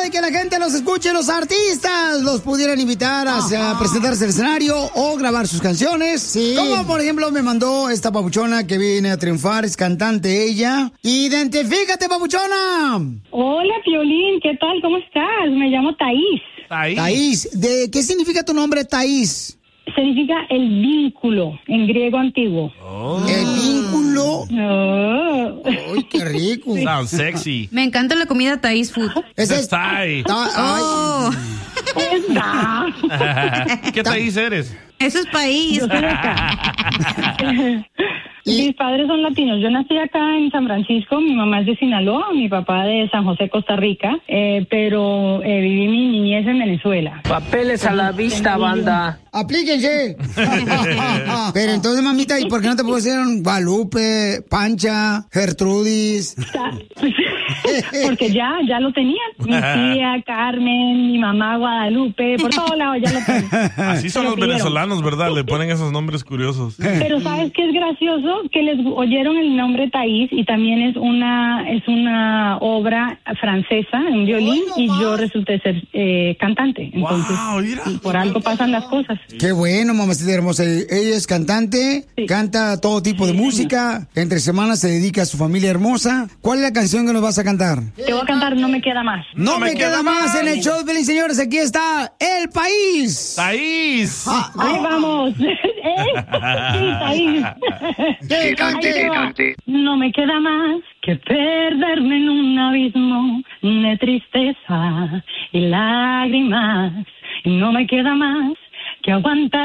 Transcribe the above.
de que la gente los escuche, los artistas los pudieran invitar a presentarse al escenario o grabar sus canciones. Sí. Como por ejemplo me mandó esta papuchona que viene a triunfar, es cantante ella. ¡Identifícate, papuchona! Hola, Piolín, ¿qué tal? ¿Cómo estás? Me llamo Thaís. Thaís. ¿De qué significa tu nombre, Thaís? Significa el vínculo, en griego antiguo. ¿El vínculo? ¡Ay, qué rico! Sounds sexy. Me encanta la comida Thaís Food. Ese es Thai. ¿Qué país eres? Eso es país. Yo soy de acá. Mis padres son latinos. Yo nací acá en San Francisco. Mi mamá es de Sinaloa, mi papá de San José, Costa Rica. Pero viví mi niñez en Venezuela. Papeles a la vista, banda. ¡Aplíquense! Pero entonces, mamita, ¿y por qué no te puedo decir Guadalupe, Pancha, Gertrudis? Porque ya lo tenían. Mi tía Carmen, mi mamá Guadalupe, por todos lados ya lo tenían. Así son los venezolanos, ¿verdad? Le ponen esos nombres curiosos. Pero ¿sabes qué es gracioso? Que les oyeron el nombre Thaís y también es una obra francesa, un violín, y yo resulté ser cantante. Entonces, por algo pasan las cosas. Qué bueno, mamacita hermosa. Ella es cantante, canta todo tipo de música. Entre semanas se dedica a su familia hermosa. ¿Cuál es la canción que nos vas a cantar? Te voy a cantar No me queda más. No me queda más en el show de Pelín, señores. Aquí está El País. ¡Thaís! ¡Ahí vamos! Sí, Thaís. No me queda más que perderme en un abismo de tristeza y lágrimas. No me queda más que aguantar